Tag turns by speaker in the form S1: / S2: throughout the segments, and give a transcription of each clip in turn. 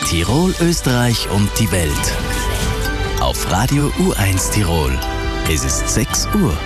S1: Tirol, Österreich und die Welt. Auf Radio U1 Tirol. Es ist 6 Uhr.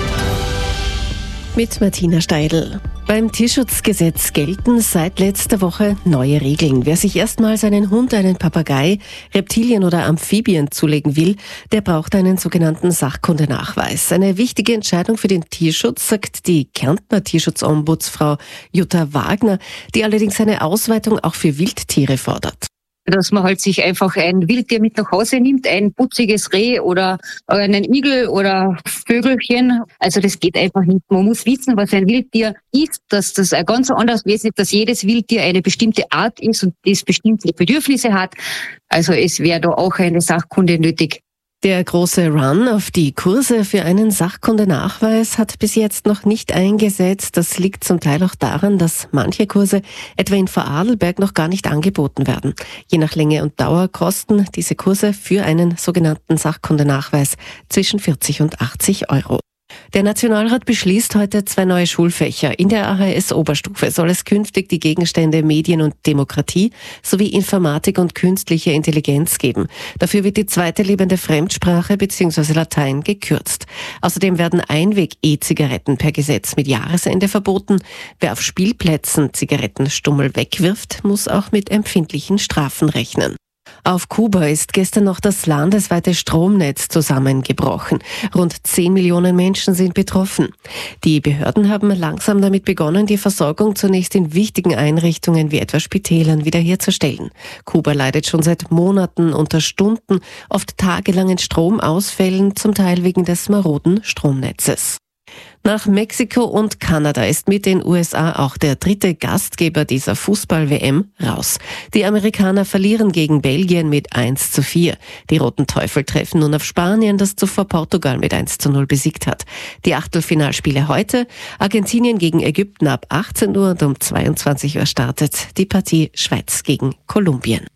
S2: Mit Martina Steidl. Beim Tierschutzgesetz gelten seit letzter Woche neue Regeln. Wer sich erstmals einen Hund, einen Papagei, Reptilien oder Amphibien zulegen will, der braucht einen sogenannten Sachkundenachweis. Eine wichtige Entscheidung für den Tierschutz, sagt die Kärntner Tierschutzombudsfrau Jutta Wagner, die allerdings eine Ausweitung auch für Wildtiere fordert.
S3: Dass man halt sich einfach ein Wildtier mit nach Hause nimmt, ein putziges Reh oder einen Igel oder Vögelchen. Also das geht einfach nicht. Man muss wissen, was ein Wildtier ist, dass das ein ganz anderes Wesen ist, dass jedes Wildtier eine bestimmte Art ist und das bestimmte Bedürfnisse hat. Also es wäre da auch eine Sachkunde nötig.
S2: Der große Run auf die Kurse für einen Sachkundenachweis hat bis jetzt noch nicht eingesetzt. Das liegt zum Teil auch daran, dass manche Kurse, etwa in Vorarlberg, noch gar nicht angeboten werden. Je nach Länge und Dauer kosten diese Kurse für einen sogenannten Sachkundenachweis zwischen 40 und 80 Euro. Der Nationalrat beschließt heute 2 neue Schulfächer. In der AHS-Oberstufe soll es künftig die Gegenstände Medien und Demokratie sowie Informatik und künstliche Intelligenz geben. Dafür wird die zweite lebende Fremdsprache bzw. Latein gekürzt. Außerdem werden Einweg-E-Zigaretten per Gesetz mit Jahresende verboten. Wer auf Spielplätzen Zigarettenstummel wegwirft, muss auch mit empfindlichen Strafen rechnen. Auf Kuba ist gestern noch das landesweite Stromnetz zusammengebrochen. Rund 10 Millionen Menschen sind betroffen. Die Behörden haben langsam damit begonnen, die Versorgung zunächst in wichtigen Einrichtungen wie etwa Spitälern wiederherzustellen. Kuba leidet schon seit Monaten unter Stunden, oft tagelangen Stromausfällen, zum Teil wegen des maroden Stromnetzes. Nach Mexiko und Kanada ist mit den USA auch der dritte Gastgeber dieser Fußball-WM raus. Die Amerikaner verlieren gegen Belgien mit 1:4. Die Roten Teufel treffen nun auf Spanien, das zuvor Portugal mit 1:0 besiegt hat. Die Achtelfinalspiele heute: Argentinien gegen Ägypten ab 18 Uhr und um 22 Uhr startet die Partie Schweiz gegen Kolumbien.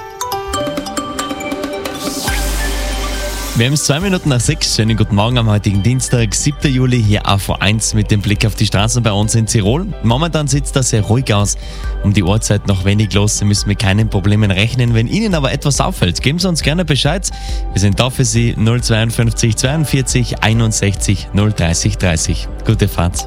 S4: Wir haben es 2 Minuten nach 6. Schönen guten Morgen am heutigen Dienstag, 7. Juli, hier AV1 mit dem Blick auf die Straßen bei uns in Tirol. Momentan sieht es da sehr ruhig aus. Um die Uhrzeit noch wenig los, Sie müssen mit keinen Problemen rechnen. Wenn Ihnen aber etwas auffällt, geben Sie uns gerne Bescheid. Wir sind da für Sie 052 42 61 030 30. Gute Fahrt.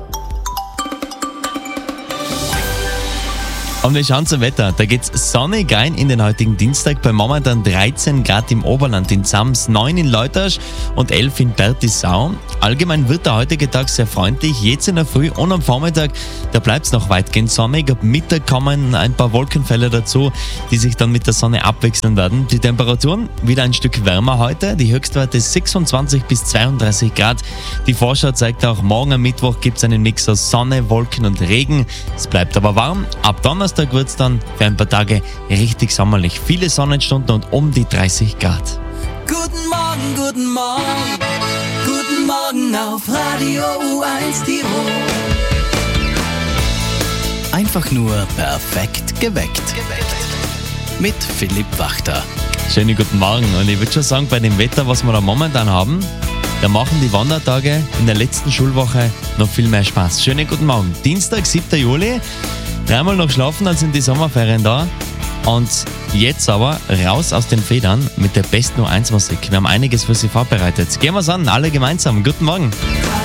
S4: Und wir schauen zum Wetter. Da geht's sonnig ein in den heutigen Dienstag bei momentan 13 Grad im Oberland, in Zams, 9 in Leutasch und 11 in Bertisau. Allgemein wird der heutige Tag sehr freundlich. Jetzt in der Früh und am Vormittag, da bleibt's noch weitgehend sonnig. Ab Mittag kommen ein paar Wolkenfälle dazu, die sich dann mit der Sonne abwechseln werden. Die Temperaturen wieder ein Stück wärmer heute. Die Höchstwerte 26 bis 32 Grad. Die Vorschau zeigt auch, morgen am Mittwoch gibt's einen Mix aus Sonne, Wolken und Regen. Es bleibt aber warm. Ab Donnerstag wird es dann für ein paar Tage richtig sommerlich. Viele Sonnenstunden und um die 30 Grad.
S1: Guten Morgen, guten Morgen. Guten Morgen auf Radio U1 Tirol. Einfach nur perfekt geweckt. Mit Philipp Wachter.
S4: Schönen guten Morgen. Und ich würde schon sagen, bei dem Wetter, was wir da momentan haben, da machen die Wandertage in der letzten Schulwoche noch viel mehr Spaß. Schönen guten Morgen. Dienstag, 7. Juli. 3-mal noch schlafen, dann sind die Sommerferien da. Und jetzt aber raus aus den Federn mit der besten U1-Musik. Wir haben einiges für Sie vorbereitet. Gehen wir's an, alle gemeinsam. Guten Morgen.